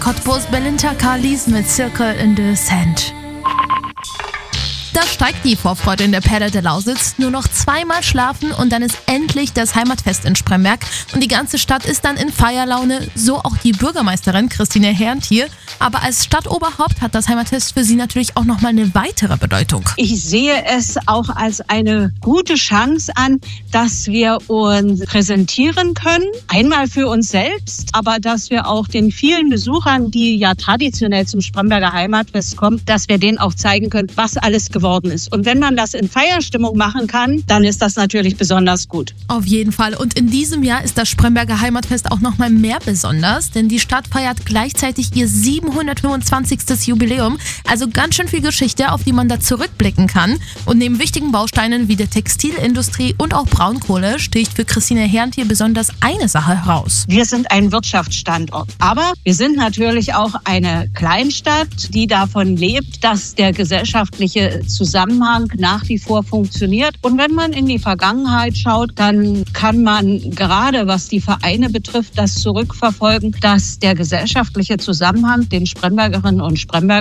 Cottbus Belinda Carlis mit Circle in the Sand. Da steigt die Vorfreude in der Perle der Lausitz. Nur noch 2-mal schlafen und dann ist endlich das Heimatfest in Spremberg. Und die ganze Stadt ist dann in Feierlaune, so auch die Bürgermeisterin Christine Herrnthier. Aber als Stadtoberhaupt hat das Heimatfest für sie natürlich auch nochmal eine weitere Bedeutung. Ich sehe es auch als eine gute Chance an, dass wir uns präsentieren können. Einmal für uns selbst, aber dass wir auch den vielen Besuchern, die ja traditionell zum Spremberger Heimatfest kommen, dass wir denen auch zeigen können, was alles geworden ist. Und wenn man das in Feierstimmung machen kann, dann ist das natürlich besonders gut. Auf jeden Fall. Und in diesem Jahr ist das Spremberger Heimatfest auch nochmal mehr besonders, denn die Stadt feiert gleichzeitig ihr 725. Jubiläum. Also ganz schön viel Geschichte, auf die man da zurückblicken kann. Und neben wichtigen Bausteinen wie der Textilindustrie und auch Braunkohle sticht für Christine Herrnthier besonders eine Sache heraus. Wir sind ein Wirtschaftsstandort, aber wir sind natürlich auch eine Kleinstadt, die davon lebt, dass der gesellschaftliche Zusammenhang nach wie vor funktioniert. Und wenn man in die Vergangenheit schaut, dann kann man gerade, was die Vereine betrifft, das zurückverfolgen, dass der gesellschaftliche Zusammenhang den Sprembergerinnen und Sprembergern